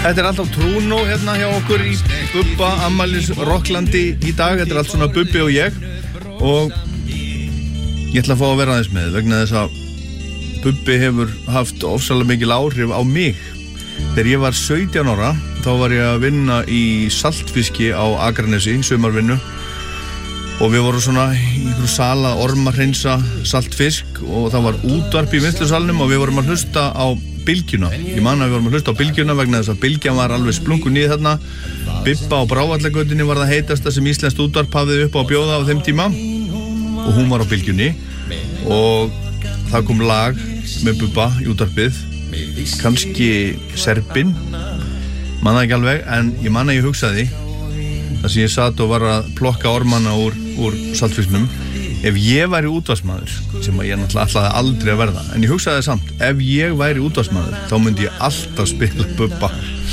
Þetta alltaf Trúnó hérna hjá okkur í Bubba Ammælis Rocklandi í dag. Þetta allt svona Bubbi og ég. Og ég ætla að fá að vera aðeins með vegna þess að Bubbi hefur haft ofsalega mikil áhrif á mig. Þegar ég var 17 ára þá var ég að vinna í saltfiski á Akranesi, sumarvinnu. Og við vorum svona í einhverju sal að ormahreinsa saltfisk og það var útvarp í vinnslusalnum og við vorum að hlusta á Bylgjuna. Ég man að við vorum að hlusta á Bylgjuna vegna þess að Bylgjan var alveg splungun í þarna. Bibba á Brávallagötunni var það heitasta sem íslenskt útvarp hafði upp á að bjóða á þeim tíma og hún var á Bylgjunni og það kom lag með Bubba í útvarpið, kannski Serbin, man það ekki alveg, en ég man að ég hugsaði þar sem ég satt og var að plokka ormana úr saltfisknum, ef ég væri útvarpsmaður, sem ég náttúrulega ætlaði aldrei að verða, en ég hugsaði samt, ef ég væri útvarpsmaður, þá myndi ég alltaf spila Bubba.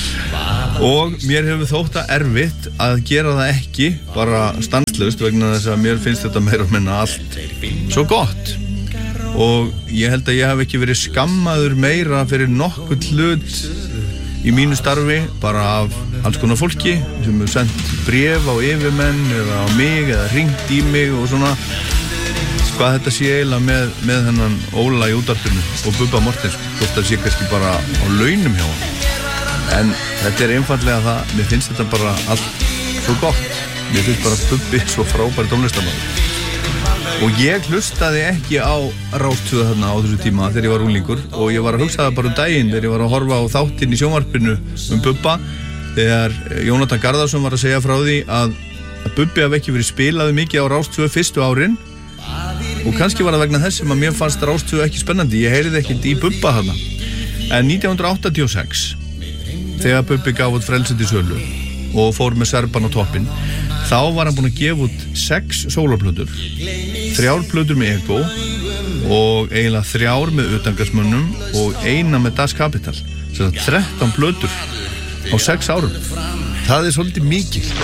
Og mér hefur þótt að erfitt að gera það ekki, bara stanslaust, vegna þess að mér finnst þetta meira og minna allt svo gott. Og ég held að ég hef ekki verið skammaður meira fyrir nokkuð hlut í mínu starfi, bara af alls konar fólki sem hefur sendt bréf á yfirmenn eða á mig eða hringt í mig og svona hvað þetta sé eiginlega með hennan Óla í útvarpinu og Bubba Mortens, þótt að sé kannski bara á launum hjá hann. En þetta einfaldlega það, mér finnst þetta bara allt svo gott. Mér finnst bara Bubbi svo frábæri tónlistarmaður. Og ég hlustaði ekki á Rás 2 þarna á þessu tíma þegar ég var unglingur og ég var að hugsa það bara daginn þegar ég var að horfa á þáttinn í sjónvarpinu Bubba þegar Jónatan Garðarsson var að segja frá því að Bubbi hafi ekki verið spilaði mikið á Rás 2 fyrstu árin og kannski var það vegna þess sem að mér fannst Rás 2 ekki spennandi, ég heyrði ekkert í Bubba þarna. En 1986 þegar Bubbi gaf út Frelsið til sölu og fór með Serban á toppinn, þá var hann búinn að gefa út 6 sólarplötur, 3 plötur með Ego og eiginlega 3 með Utangarsmönnum og 1 með Das Kapital. Þess að 13 plötur á 6 árum. Það er svolítið mikið.